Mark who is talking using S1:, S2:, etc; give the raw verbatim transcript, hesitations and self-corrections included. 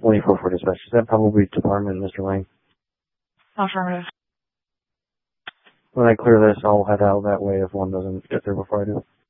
S1: twenty-four for dispatch. Is that probably department, Mister Lang?
S2: Affirmative.
S1: When I clear this, I'll head out that way if one doesn't get there before I do.